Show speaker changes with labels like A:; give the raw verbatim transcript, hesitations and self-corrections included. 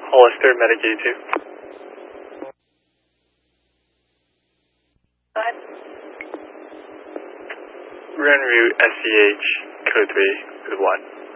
A: Hollister, Medicaid two.
B: Go ahead.
A: We're en route S C H, code three, code one.